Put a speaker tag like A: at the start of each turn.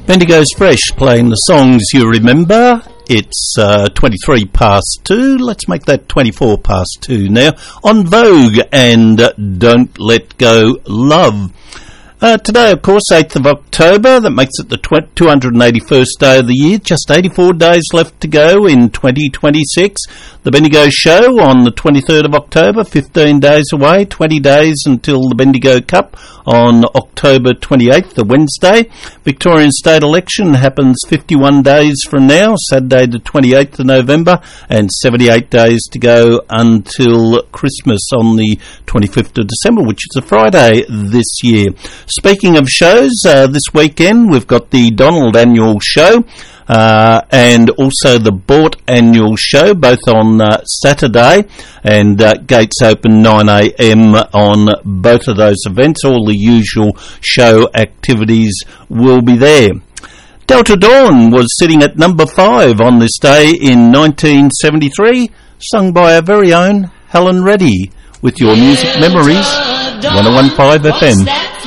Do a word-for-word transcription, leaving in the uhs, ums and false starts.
A: Bendigo's Fresh, playing the songs you remember. It's uh, twenty-three past two. Let's make that twenty-four past two now. On Vogue and uh, Don't Let Go Love. Uh, today, of course, eighth of October. That makes it the tw- two hundred eighty-first day of the year. Just eighty-four days left to go in twenty twenty-six. The Bendigo Show on the twenty-third of October, fifteen days away, twenty days until the Bendigo Cup on October twenty-eighth, the Wednesday. Victorian state election happens fifty-one days from now, Saturday the twenty-eighth of November, and seventy-eight days to go until Christmas on the twenty-fifth of December, which is a Friday this year. Speaking of shows, uh, this weekend we've got the Donald Annual Show uh, and also the Bort Annual Show, both on uh, Saturday, and uh, gates open nine a.m. on both of those events. All the usual show activities will be there. Delta Dawn was sitting at number five on this day in nineteen seventy-three, sung by our very own Helen Reddy, with Your Music Memories, one oh one point five F M.